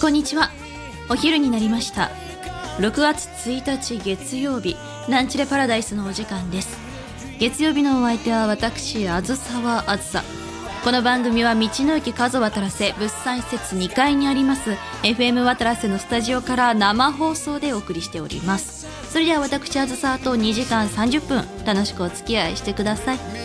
こんにちは。お昼になりました。6月1日月曜日、ランチレパラダイスのお時間です。月曜日のお相手は私、あずさわあずさ。この番組は道の駅数渡らせ物産施設2階にあります FM 渡らせのスタジオから生放送でお送りしております。それでは私、あずさと2時間30分楽しくお付き合いしてください。